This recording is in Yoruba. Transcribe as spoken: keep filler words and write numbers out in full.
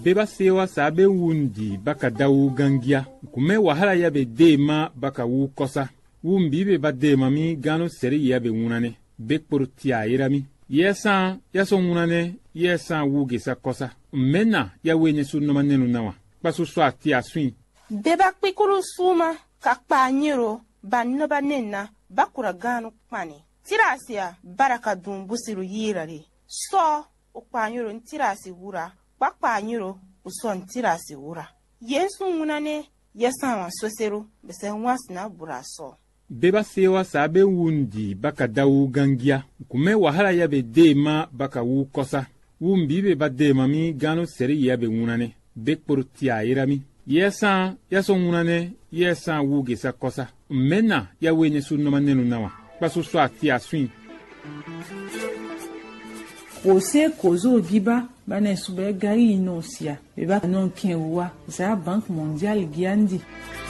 beba sewa sabe wundi baka dawu gangia kume wahala yabe dema baka wu kosa wumbi be ba dema mi gano seri yabe wunane be portia irami yesa yaso wunane yesa wuge sa kosa mena ya wenye su no manenu nawa pasu so atia swin beba kpikuru suma kakpa nyiro banno banenna bakura gano kpani tirasia baraka dun busiru yirare so okpanyiro ntirasi wura kpakpanyiro uso ntirasi wura yesu wunane yesa wa sosero bese wasna buraso beba sewa sabe wundi baka dawu gangia kume wahala yabe dema baka wu kosa wumbi be ba dema mi gano seri yabe wunane be portia irami yesa yaso wunane yesa wuge sa kosa mena ya wenye su no manenu nawa pasu so atia swin Ose kozo giba bana sube gari inosia beba non kenwa za bank mondial giandi